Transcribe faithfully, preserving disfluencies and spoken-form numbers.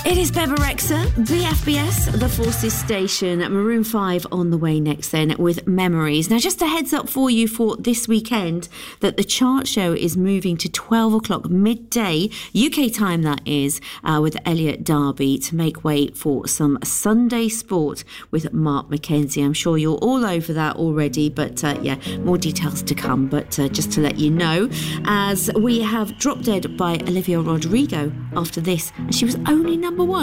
It is Beba Rexha, B F B S, The Forces Station, Maroon five on the way next then with Memories. Now, just a heads up for you for this weekend that the chart show is moving to twelve o'clock midday, U K time that is, uh, with Elliot Darby to make way for some Sunday sport with Mark McKenzie. I'm sure you're all over that already, but uh, yeah, more details to come. But uh, just to let you know, as we have Drop Dead by Olivia Rodrigo after this, and she was only number one